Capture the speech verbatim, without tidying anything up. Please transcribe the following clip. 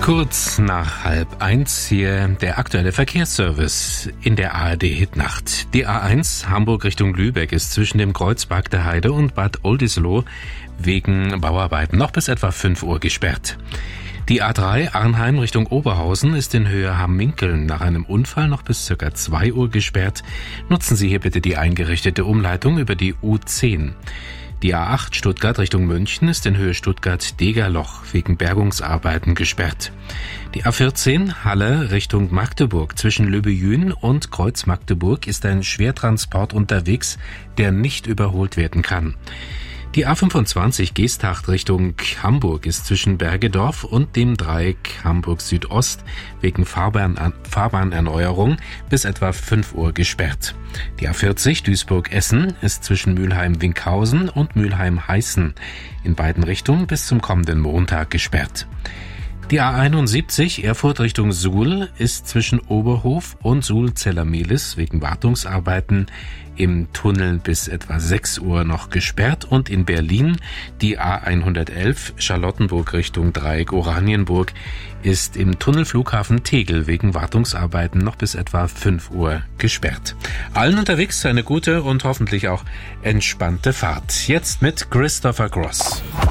Kurz nach halb eins hier der aktuelle Verkehrsservice in der A R D-Hitnacht. Die A eins Hamburg Richtung Lübeck ist zwischen dem Kreuzberg der Heide und Bad Oldesloe wegen Bauarbeiten noch bis etwa fünf Uhr gesperrt. Die A drei Arnheim Richtung Oberhausen ist in Höhe Hamminkeln nach einem Unfall noch bis circa zwei Uhr gesperrt. Nutzen Sie hier bitte die eingerichtete Umleitung über die U zehn. Die A acht Stuttgart Richtung München ist in Höhe Stuttgart-Degerloch wegen Bergungsarbeiten gesperrt. Die A vierzehn Halle Richtung Magdeburg zwischen Löbejün und Kreuz Magdeburg ist ein Schwertransport unterwegs, der nicht überholt werden kann. Die A fünfundzwanzig Geesthacht Richtung Hamburg ist zwischen Bergedorf und dem Dreieck Hamburg Südost wegen Fahrbahn, Fahrbahnerneuerung bis etwa fünf Uhr gesperrt. Die A vierzig Duisburg-Essen ist zwischen Mülheim-Winkhausen und Mülheim-Heißen in beiden Richtungen bis zum kommenden Montag gesperrt. Die A einundsiebzig Erfurt Richtung Suhl ist zwischen Oberhof und Suhl-Zellermehlis wegen Wartungsarbeiten im Tunnel bis etwa sechs Uhr noch gesperrt und in Berlin die A hundertelf Charlottenburg Richtung Dreieck Oranienburg ist im Tunnel Flughafen Tegel wegen Wartungsarbeiten noch bis etwa fünf Uhr gesperrt. Allen unterwegs eine gute und hoffentlich auch entspannte Fahrt. Jetzt mit Christopher Cross.